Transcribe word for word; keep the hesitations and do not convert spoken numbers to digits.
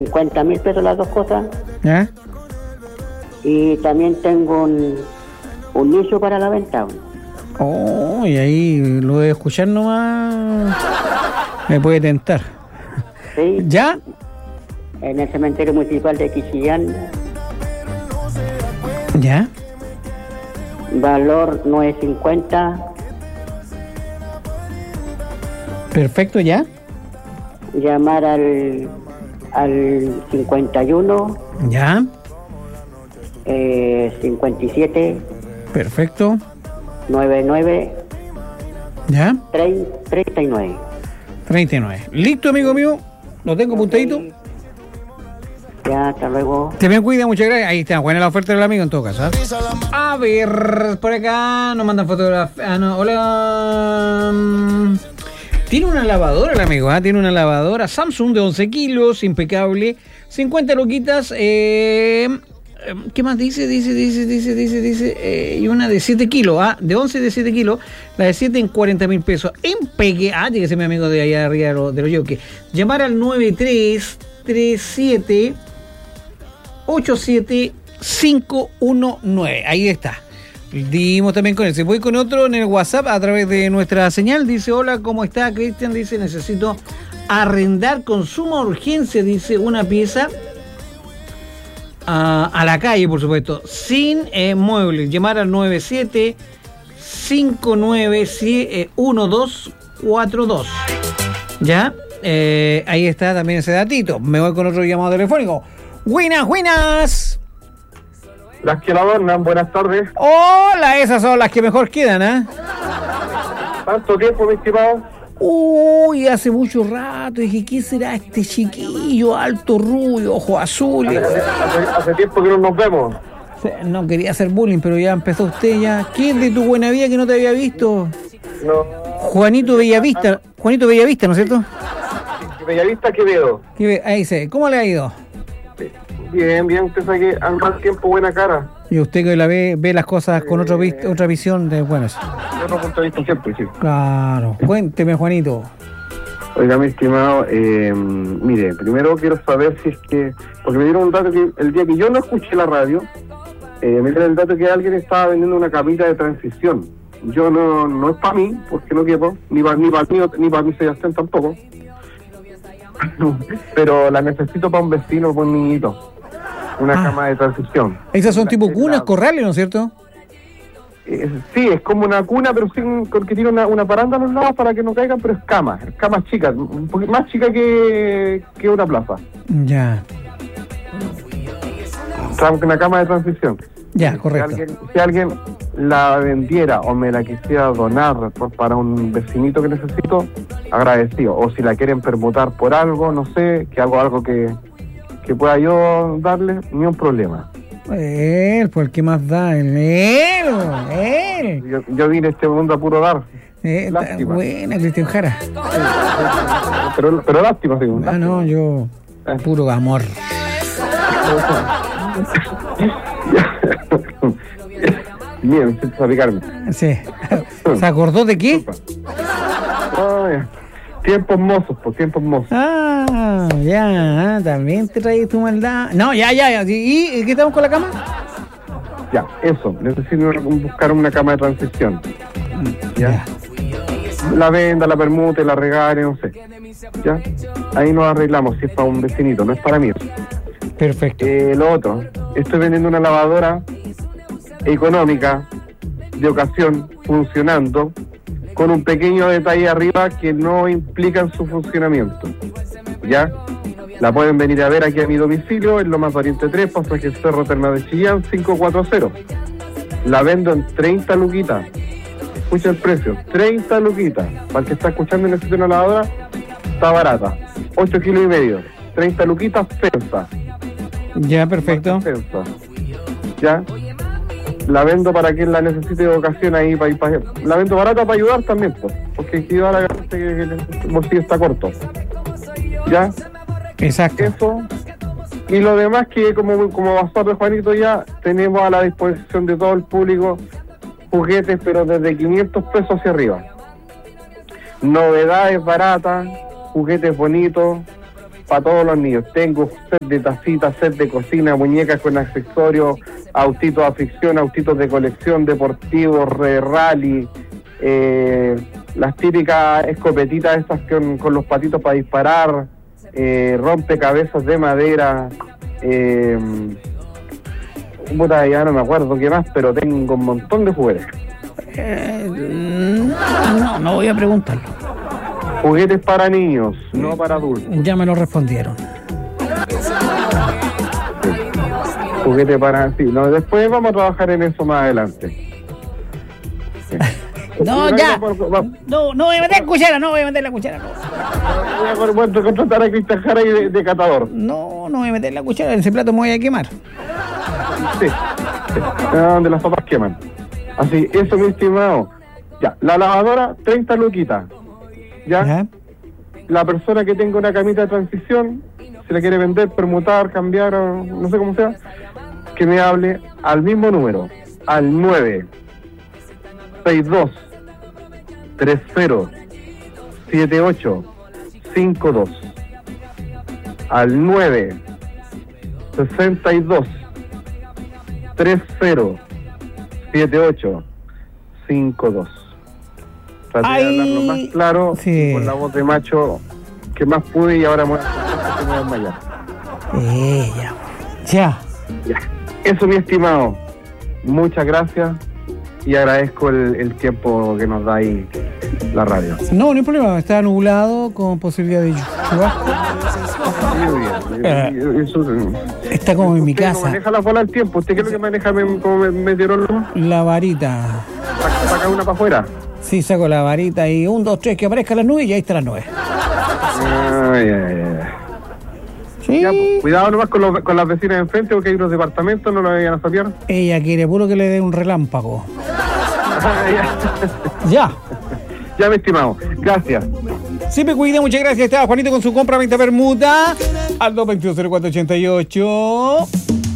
cincuenta mil pesos las dos cosas. ¿Ya? Y también tengo un, un nicho para la venta. Oh, y ahí lo de escuchar nomás me puede tentar. ¿Sí? ¿Ya? En el cementerio municipal de Quisillán. ¿Ya? Valor nueve cincuenta. Perfecto, ¿ya? Llamar al, al cincuenta y uno. ¿Ya? Eh, cincuenta y siete. Perfecto. noventa y nueve. ¿Ya? treinta y nueve. treinta y nueve. Listo, amigo mío. Lo tengo apuntadito. Ya, hasta luego. Te me cuida, muchas gracias. Ahí está, buena la oferta del amigo en todo caso, ¿eh? A ver, por acá nos mandan fotografías. Ah, no, hola. Tiene una lavadora el amigo, ¿eh? Tiene una lavadora Samsung de once kilos, impecable. cincuenta loquitas. Eh, ¿Qué más dice? Dice, dice, dice, dice, dice. Eh, y una de siete kilos, ¿ah? De once de siete kilos. La de siete en cuarenta mil pesos. En Peque. Ah, tiene que ser mi amigo de allá arriba de los lo yoques. Llamar al nueve tres tres siete ocho siete cinco uno nueve. Ahí está. Dimos también con él. Se voy con otro en el WhatsApp a través de nuestra señal. Dice, hola, ¿cómo está? Cristian dice, necesito arrendar con suma urgencia, dice, una pieza a, a la calle, por supuesto, sin eh, muebles. Llamar al nueve siete cinco nueve uno dos cuatro dos. ¿Ya? Eh, ahí está también ese datito. Me voy con otro llamado telefónico. Buenas, buenas. Las que la adornan, buenas tardes. Hola, esas son las que mejor quedan, ¿eh? ¿Cuánto tiempo, mi estimado? Uy, hace mucho rato. Dije, ¿qué será este chiquillo alto, rubio, ojos azules? Hace, hace, hace tiempo que no nos vemos. No quería hacer bullying, pero ya empezó usted ya. ¿Quién de tu buena vida que no te había visto? No. Juanito Bellavista. Juanito Bellavista, ¿no es cierto? Bellavista Quevedo. Ahí dice, ¿cómo le ha ido? Bien, bien, usted sabe que al mal tiempo buena cara. Y usted que la ve, ve las cosas con otro vis- otra visión de buenas. De otro punto de vista siempre, sí. Claro. Cuénteme, Juanito. Oiga, mi estimado, eh, mire, primero quiero saber si es que, porque me dieron un dato que el día que yo no escuché la radio, eh, me dieron el dato que alguien estaba vendiendo una camita de transición. Yo no, no es para mí, porque no quiero, ni para ni para mí, ni para mi Sebastián tampoco. Pero la necesito para un vecino, para un niñito. Una ah. cama de transición. Esas son tipo cunas, corrales, ¿no es cierto? Eh, sí, es como una cuna, pero sin, que tiene una, una paranda a los lados para que no caigan, pero es cama, es cama chica, un poquito más chica que, que una plaza. Ya. Una cama de transición. Ya, correcto. Si alguien, si alguien la vendiera o me la quisiera donar por, para un vecinito que necesito, agradecido. O si la quieren permutar por algo, no sé, que hago algo que, que pueda yo darle, ni un problema. Él, ¿por qué más da? Él, él, él. Yo, yo vine a este mundo a puro dar. Eh, lástima. Buena, Cristian Jara. Sí, pero, pero lástima, sí. Ah, no, yo eh. puro amor. Bien, sin fabricarme. Sí. ¿Se acordó de qué? Ay, tiempos mozos, por tiempos mozos. Ah, ya, también te traes tu maldad. No, ya, ya, ya. ¿Y qué estamos con la cama? Ya, eso. Necesito buscar una cama de transición. Ya. ya. La venda, la permute, la regale, no sé. Ya. Ahí nos arreglamos si es para un vecinito, no es para mí. Perfecto. Eh, lo otro, estoy vendiendo una lavadora económica, de ocasión, funcionando, con un pequeño detalle arriba que no implica en su funcionamiento. ¿Ya? La pueden venir a ver aquí a mi domicilio, en Lomas Oriente tres, pasaje Cerro Terna de Chillán, cinco cuatro cero. La vendo en treinta luquitas. Escucha el precio, treinta luquitas. Para el que está escuchando y necesita una lavadora, está barata. ocho kilos y medio. treinta luquitas, pensa. Ya, perfecto. Pensa. ¿Ya? La vendo para quien la necesite de ocasión ahí, para, para, la vendo barata para ayudar también, pues, porque aquí va la gente que el bolsillo está corto. ¿Ya? Exacto. Eso. Y lo demás que como, como basar de Juanito ya, tenemos a la disposición de todo el público juguetes, pero desde quinientos pesos hacia arriba. Novedades baratas, juguetes bonitos, para todos los niños. Tengo set de tacitas, set de cocina, muñecas con accesorios, autitos a ficción, autitos de colección, deportivos, re, rally, eh, las típicas escopetitas estas con, con los patitos para disparar, eh, rompecabezas de madera, eh, puta, ya no me acuerdo qué más, pero tengo un montón de juguetes. Eh, no, no voy a preguntarlo. Juguetes para niños, no para adultos. Ya me lo respondieron. Juguete para... Sí, no, después vamos a trabajar en eso más adelante. Sí. No, ya. No, no voy a meter la cuchara, no voy a meter la cuchara. No. Voy a contratar a Cristian Jara de, de catador. No, no voy a meter la cuchara, en ese plato me voy a quemar. Sí, sí. Donde las papas queman. Así, eso, mi estimado. Ya, la lavadora, treinta luquitas. ¿Ya? ¿Ya? La persona que tenga una camita de transición, si la quiere vender, permutar, cambiar, o no sé cómo sea, que me hable al mismo número, al nueve seis dos tres cero siete ocho cinco dos, al nueve sesenta y dos tres cero siete ocho cinco dos. Traté de hablarlo más claro, sí, con la voz de macho que más pude, y ahora me voy a desmayar. Eh, ya. ya. Ya. Eso, mi estimado. Muchas gracias y agradezco el, el tiempo que nos da ahí la radio. No, no hay problema. Está nublado con posibilidad de chubasco. Eh, Está como en mi casa. ¿Usted no maneja la bola del tiempo? ¿Usted qué es lo que maneja como meteorólogo? La varita. ¿Saca una para afuera? Sí, saco la varita y un, dos, tres, que aparezca la nube y ahí está la nube. Ay, ay, ay. Sí. Ya, pues, cuidado nomás con, los, con las vecinas de enfrente, porque hay unos departamentos, no lo vayan a sapear. Ella quiere puro que le dé un relámpago. ya. Ya. Ya, mi estimado. Gracias. Sí, me cuida, muchas gracias. Estaba Juanito con su compra veinte permuta al dos veintidós cero cuatro ochenta y ocho.